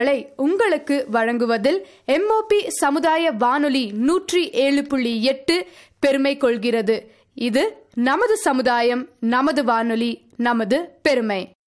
உங்களுக்கு வழங்குவதில் எம்ஓபி சமுதாய வானொலி 107.8 பெருமை கொள்கிறது. இது நமது சமுதாயம், நமது வானொலி, நமது பெருமை.